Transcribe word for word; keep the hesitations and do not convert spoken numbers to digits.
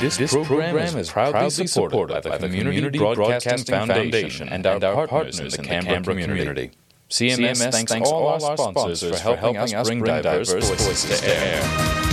This, this program is proudly supported by the Community Broadcasting Foundation and our partners in the Canberra community. C M S thanks all our sponsors for helping us bring diverse voices to air.